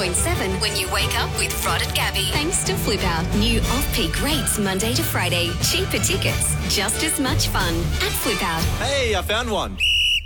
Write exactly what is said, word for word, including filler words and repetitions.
point seven when you wake up with Rod and Gabby. Thanks to Flip Out. New off-peak rates Monday to Friday. Cheaper tickets, just as much fun at Flip Out. Hey, I found one.